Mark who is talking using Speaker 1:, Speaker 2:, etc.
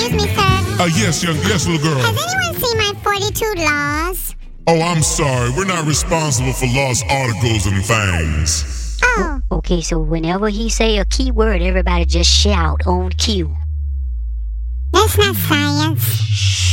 Speaker 1: Excuse me, sir.
Speaker 2: Yes, little girl.
Speaker 1: Has anyone seen my 42 laws?
Speaker 2: Oh, I'm sorry. We're not responsible for lost articles and things.
Speaker 1: Oh.
Speaker 3: Okay, so whenever he say a key word, everybody just shout on cue.
Speaker 1: That's not science.